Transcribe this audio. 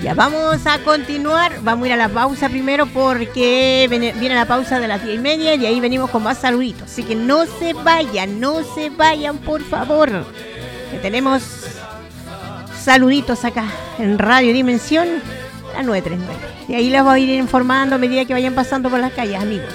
Ya vamos a continuar, vamos a ir a la pausa primero porque viene la pausa de las 10:30 y ahí venimos con más saluditos. Así que no se vayan por favor, que tenemos saluditos acá en Radio Dimensión, la 939. Y ahí les voy a ir informando a medida que vayan pasando por las calles, amigos.